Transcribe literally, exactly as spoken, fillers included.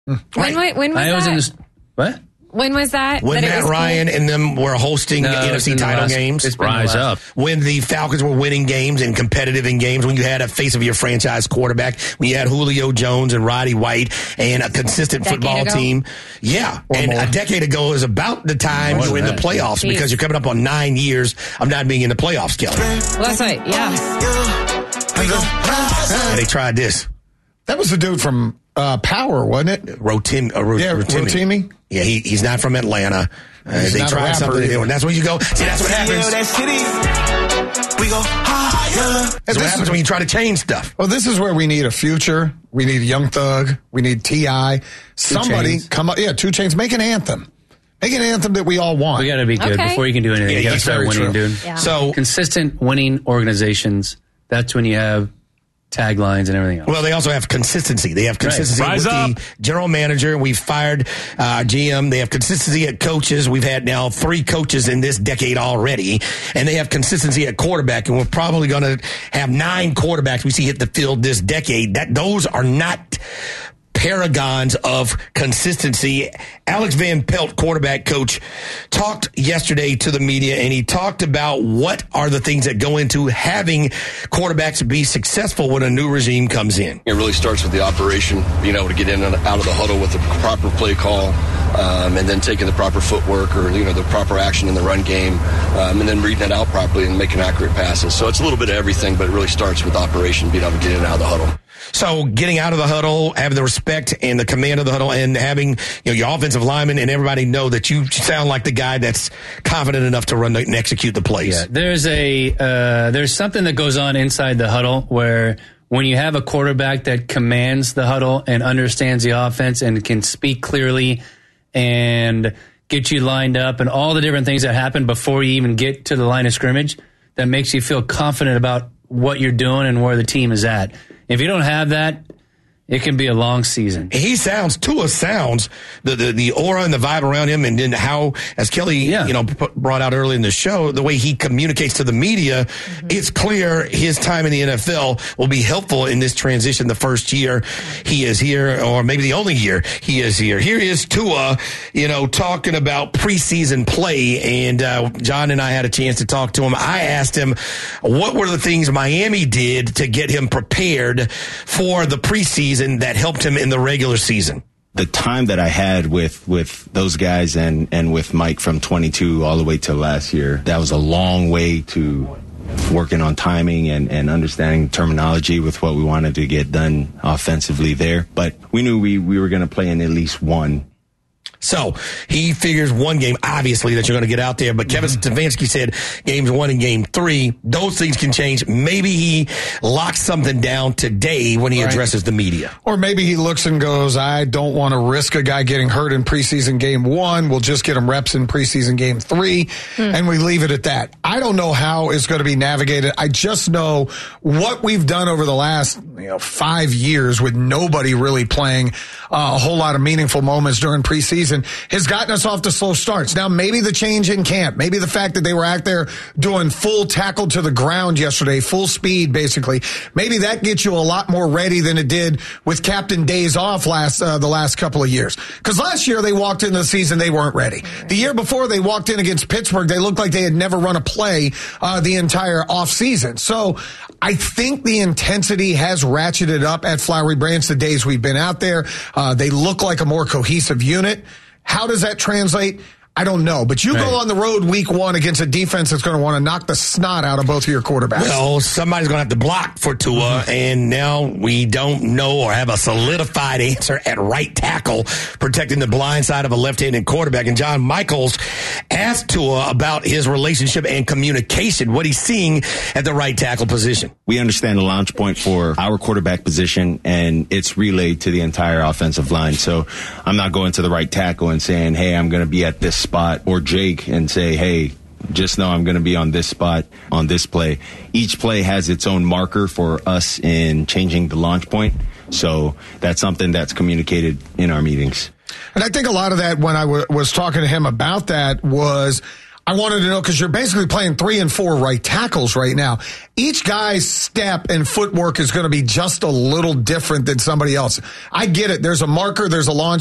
When, when, when was I that? was in this, what? When was that? When that Matt Ryan cool? and them were hosting No, N F C title last, games. It's Rise up. When the Falcons were winning games and competitive in games, when you had a face of your franchise quarterback, when you had Julio Jones and Roddy White and a consistent Decade football ago? team. Yeah. Or and more. a decade ago is about the time More you're in than the that. playoffs Jeez. because you're coming up on nine years of not being in the playoffs, Kelly. Well, that's right. Yeah. And they tried this. That was the dude from uh, Power, wasn't it? Rotim, uh, Ro- Yeah, Rotimi. Rotimi. Yeah, he, he's not from Atlanta. Uh, He's they not a tried rapper something either. new, and that's when you go. See, that's what happens. That city, we go higher. That's what happens when you try to change stuff. Well, this is where we need a Future. We need Young Thug. We need T I Somebody Chainz. come up. Yeah, Two Chainz. Make an anthem. Make an anthem that we all want. We got to be good Okay. before you can do anything. Yeah, you got to that's start very winning, true. dude. Yeah. So, Consistent winning organizations. That's when you have taglines and everything else. well, they also have consistency. They have consistency Rise with up. the general manager. We've fired uh, G M. They have consistency at coaches. We've had now three coaches in this decade already, and they have consistency at quarterback. And we're probably going to have nine quarterbacks we see hit the field this decade. That those are not paragons of consistency. Alex Van Pelt, quarterback coach, talked yesterday to the media, and he talked about what are the things that go into having quarterbacks be successful when a new regime comes in. It really starts with the operation, being able to get in and out of the huddle with the proper play call, um, and then taking the proper footwork or, you know, the proper action in the run game, um, and then reading it out properly and making accurate passes. So it's a little bit of everything, but it really starts with operation, being able to get in and out of the huddle. So getting out of the huddle, having the respect and the command of the huddle, and having, you know, your offensive linemen and everybody know that you sound like the guy that's confident enough to run and execute the plays. Yeah, there's a uh, there's something that goes on inside the huddle where when you have a quarterback that commands the huddle and understands the offense and can speak clearly and get you lined up and all the different things that happen before you even get to the line of scrimmage, that makes you feel confident about what you're doing and where the team is at. If you don't have that, it can be a long season. He sounds, Tua sounds, the, the, the aura and the vibe around him, and then how, as Kelly, Yeah. you know, p- brought out early in the show, the way he communicates to the media, it's clear his time in the N F L will be helpful in this transition the first year he is here, or maybe the only year he is here. Here is Tua, you know, talking about preseason play, and uh, John and I had a chance to talk to him. I asked him what were the things Miami did to get him prepared for the preseason that helped him in the regular season. The time that I had with, with those guys and, and with Mike from twenty-two all the way to last year, that was a long way to working on timing and, and understanding terminology with what we wanted to get done offensively there. But we knew we, we were going to play in at least one. So he figures one game, obviously, that you're going to get out there. But Kevin Stefanski said games one and game three, those things can change. Maybe he locks something down today when he Right. addresses the media. Or maybe he looks and goes, I don't want to risk a guy getting hurt in preseason game one. We'll just get him reps in preseason game three, and we leave it at that. I don't know how it's going to be navigated. I just know what we've done over the last you know, five years with nobody really playing uh, a whole lot of meaningful moments during preseason has gotten us off to slow starts. Now, maybe the change in camp, maybe the fact that they were out there doing full tackle to the ground yesterday, full speed, basically, maybe that gets you a lot more ready than it did with Captain Days off last uh, the last couple of years. Because last year they walked into the season, they weren't ready. The year before they walked in against Pittsburgh, they looked like they had never run a play uh, the entire offseason. So I think the intensity has ratcheted up at Flowery Branch the days we've been out there. Uh, they look like a more cohesive unit. How does that translate? I don't know. But you Right. go on the road week one against a defense that's going to want to knock the snot out of both of your quarterbacks. Well, somebody's going to have to block for Tua, and now we don't know or have a solidified answer at right tackle, protecting the blind side of a left-handed quarterback. And John Michaels asked Tua about his relationship and communication, what he's seeing at the right tackle position. We understand the launch point for our quarterback position, and it's relayed to the entire offensive line. So I'm not going to the right tackle and saying, hey, I'm going to be at this spot, or Jake and say, hey, just know I'm going to be on this spot on this play. Each play has its own marker for us in changing the launch point. So that's something that's communicated in our meetings. And I think a lot of that, when I w- was talking to him about that, was I wanted to know, because you're basically playing three and four right tackles right now. Each guy's step and footwork is going to be just a little different than somebody else. I get it. There's a marker, there's a launch